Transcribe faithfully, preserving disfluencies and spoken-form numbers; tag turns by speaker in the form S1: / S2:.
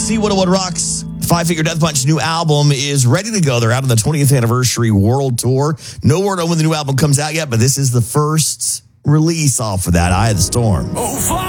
S1: C one oh one Rocks. Five Finger Death Punch new album is ready to go. They're out on the twentieth anniversary world tour. No word on when the new album comes out yet, but this is the first release off of that, Eye of the Storm.
S2: Oh,